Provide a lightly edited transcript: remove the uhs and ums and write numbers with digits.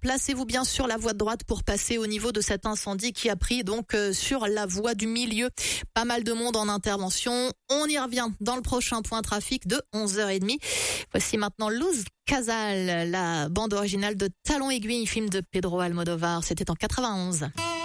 placez-vous bien sur la voie de droite pour passer au niveau de cet incendie qui a pris donc sur la voie du milieu. Pas mal de monde en intervention. On y revient dans le prochain point trafic de 11h30. Voici maintenant Luz Casal, la bande originale de Talons Aiguilles, film de Pedro Almodovar. C'était en 91.